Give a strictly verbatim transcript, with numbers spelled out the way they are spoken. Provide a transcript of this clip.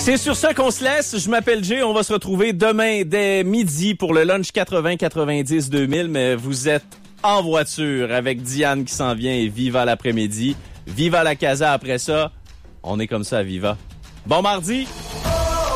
C'est sur ça qu'on se laisse. Je m'appelle Jay. On va se retrouver demain dès midi pour le lunch quatre-vingts quatre-vingt-dix deux mille. Mais vous êtes en voiture avec Diane qui s'en vient et Viva l'après-midi. Viva la Casa après ça. On est comme ça à Viva. Bon mardi!